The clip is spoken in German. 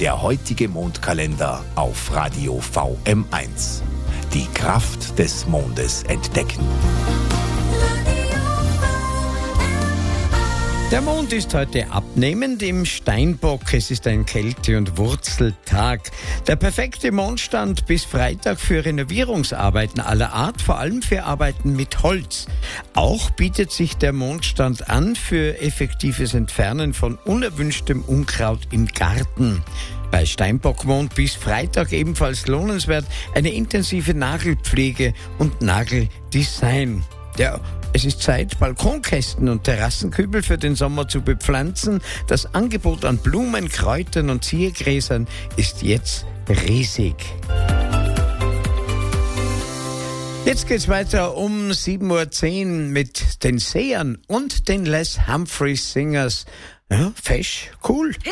Der heutige Mondkalender auf Radio VM1. Die Kraft des Mondes entdecken. Der Mond ist heute abnehmend im Steinbock. Es ist ein Kälte- und Wurzeltag. Der perfekte Mondstand bis Freitag für Renovierungsarbeiten aller Art, vor allem für Arbeiten mit Holz. Auch bietet sich der Mondstand an für effektives Entfernen von unerwünschtem Unkraut im Garten. Bei Steinbockmond bis Freitag ebenfalls lohnenswert eine intensive Nagelpflege und Nageldesign. Ja, es ist Zeit, Balkonkästen und Terrassenkübel für den Sommer zu bepflanzen. Das Angebot an Blumen, Kräutern und Ziergräsern ist jetzt riesig. Jetzt geht's weiter um 7.10 Uhr mit den Sehern und den Les Humphreys Singers. Ja, fesch, cool.